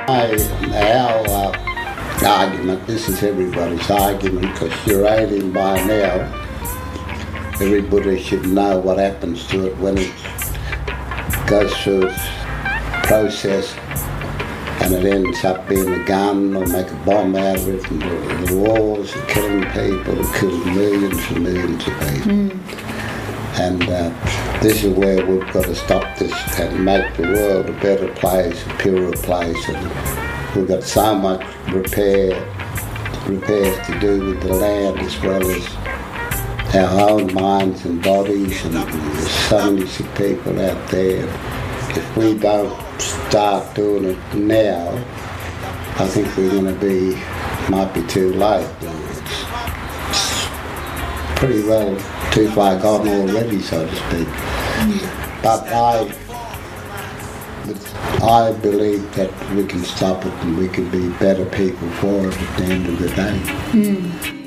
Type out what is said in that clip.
Our argument, this is everybody's argument, because uranium by now, everybody should know what happens to it when it goes through its process and it ends up being a gun or make a bomb out of it, and the wars are killing people, it kills millions and millions of people. And this is where we've got to stop this and make the world a better place, a purer place. And we've got so much repairs to do with the land as well as our own minds and bodies, and there's so many sick people out there. If we don't start doing it now, I think we're going to might be too late. It's pretty well too far gone already, so to speak. But I believe that we can stop it and we can be better people for it at the end of the day.